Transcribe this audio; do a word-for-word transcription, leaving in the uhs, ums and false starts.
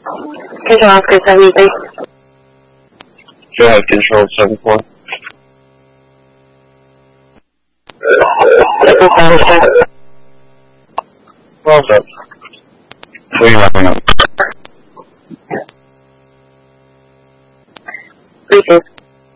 Control Oscar seventy-three. Go ahead, Control seventy-four. Triple seven, sir. What's up? What are you wrapping up?